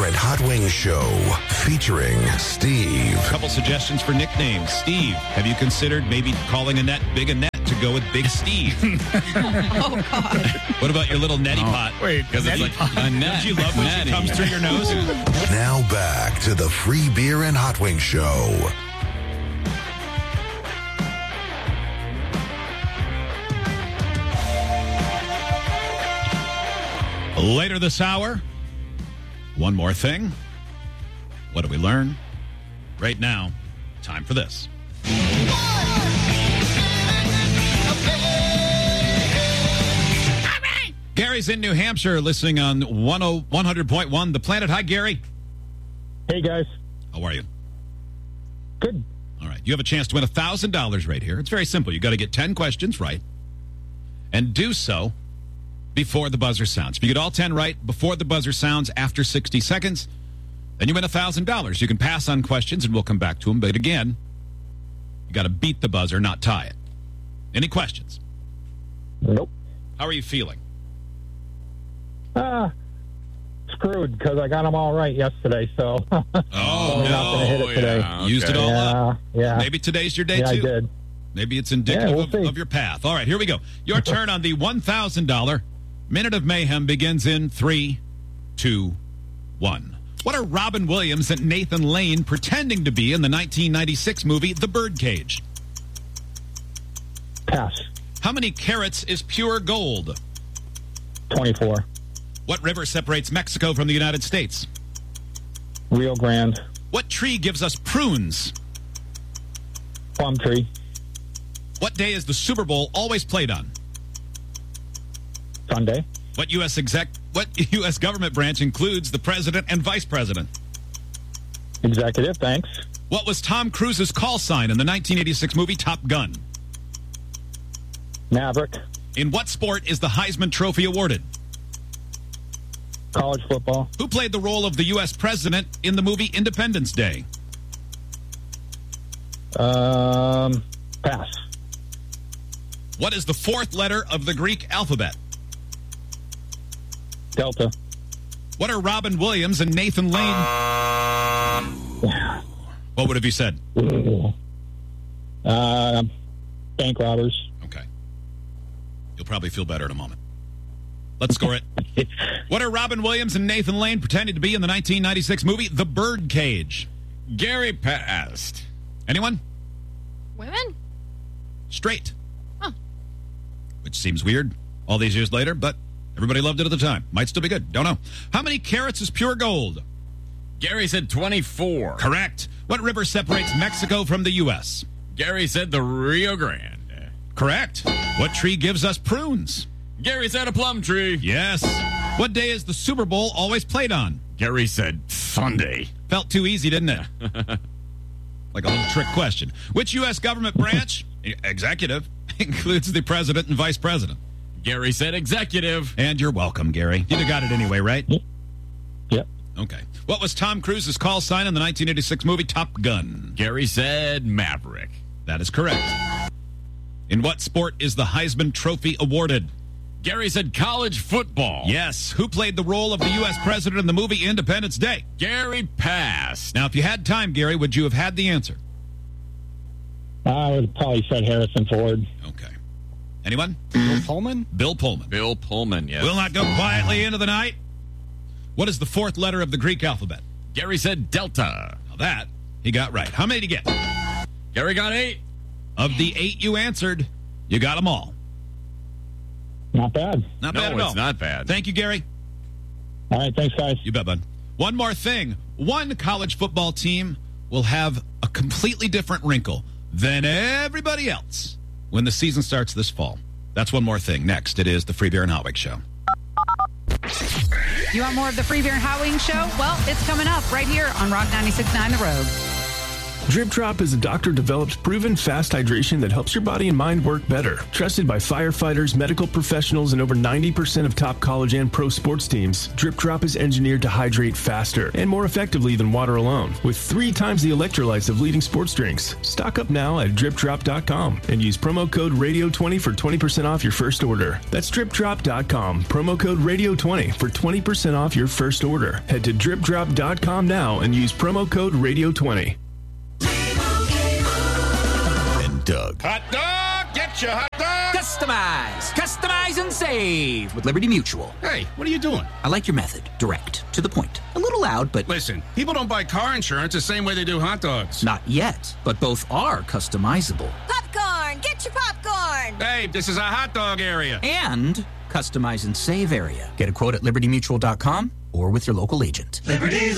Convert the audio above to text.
Beer and Hot Wings Show featuring Steve. A couple suggestions for nicknames. Steve, have you considered maybe calling Annette Big Annette to go with Big Steve? Oh, God. What about your little neti pot? Wait, because it's like Annette. Don't you love when she comes through your nose? Now back to the Free Beer and Hot Wings Show. Later this hour, one more thing. What do we learn? Right now, time for this. Gary's in New Hampshire listening on 100.1 The Planet. Hi, Gary. Hey, guys. How are you? Good. All right. You have a chance to win $1,000 right here. It's very simple. You got to get 10 questions right and do so before the buzzer sounds. If you get all 10 right before the buzzer sounds after 60 seconds, then you win $1,000. You can pass on questions and we'll come back to them. But again, you got to beat the buzzer, not tie it. Any questions? Nope. How are you feeling? Screwed because I got them all right yesterday, so Oh, not going to hit it today. Yeah, Used it all up. Yeah. Maybe today's your day, Yeah, too. I did. Maybe it's indicative Yeah, we'll see. of your path. All right, here we go. Your turn on the $1,000. Minute of Mayhem begins in 3, 2, 1. What are Robin Williams and Nathan Lane pretending to be in the 1996 movie The Birdcage? Pass. How many carats is pure gold? 24. What river separates Mexico from the United States? Rio Grande. What tree gives us prunes? Plum tree. What day is the Super Bowl always played on? Sunday. What U.S. government branch includes the president and vice president? Executive, thanks. What was Tom Cruise's call sign in the 1986 movie Top Gun? Maverick. In what sport is the Heisman Trophy awarded? College football. Who played the role of the U.S. president in the movie Independence Day? Pass. What is the fourth letter of the Greek alphabet? Delta. What are Robin Williams and Nathan Lane? What would have you said? Bank robbers. Okay. You'll probably feel better in a moment. Let's score it. What are Robin Williams and Nathan Lane pretending to be in the 1996 movie The Birdcage? Gary passed. Anyone? Women? Straight. Huh. Which seems weird all these years later, but everybody loved it at the time. Might still be good. Don't know. How many carats is pure gold? Gary said 24. Correct. What river separates Mexico from the U.S.? Gary said the Rio Grande. Correct. What tree gives us prunes? Gary said a plum tree. Yes. What day is the Super Bowl always played on? Gary said Sunday. Felt too easy, didn't it? Like a little trick question. Which U.S. government branch, executive, includes the president and vice president? Gary said executive. And you're welcome, Gary. You'd have got it anyway, right? Yep. Okay. What was Tom Cruise's call sign in the 1986 movie Top Gun? Gary said Maverick. That is correct. In what sport is the Heisman Trophy awarded? Gary said college football. Yes. Who played the role of the U.S. president in the movie Independence Day? Gary passed. Now, if you had time, Gary, would you have had the answer? I would have probably said Harrison Ford. Okay. Anyone? Bill Pullman? Bill Pullman. Bill Pullman, yes. Will not go quietly into the night. What is the fourth letter of the Greek alphabet? Gary said Delta. Now that he got right. How many did he get? Gary got 8. Of the 8 you answered, you got them all. Not bad. Not No, bad at all. it's not bad. Thank you, Gary. All right, thanks, guys. You bet, bud. One more thing. One college football team will have a completely different wrinkle than everybody else when the season starts this fall. That's one more thing. Next, it is the Free Beer and Hot Wings Show. You want more of the Free Beer and Hot Wings Show? Well, it's coming up right here on Rock 96.9 The Road. Drip Drop is a doctor-developed, proven fast hydration that helps your body and mind work better. Trusted by firefighters, medical professionals, and over 90% of top college and pro sports teams, Drip Drop is engineered to hydrate faster and more effectively than water alone, with 3 times the electrolytes of leading sports drinks. Stock up now at DripDrop.com and use promo code RADIO20 for 20% off your first order. That's DripDrop.com, promo code RADIO20 for 20% off your first order. Head to DripDrop.com now and use promo code RADIO20. Doug. Hot dog! Get your hot dog! Customize and save with Liberty Mutual. Hey, what are you doing? I like your method. Direct, to the point. A little loud, but... Listen, people don't buy car insurance the same way they do hot dogs. Not yet, but both are customizable. Popcorn! Get your popcorn! Hey, this is a hot dog area. And customize and save area. Get a quote at libertymutual.com or with your local agent. Liberty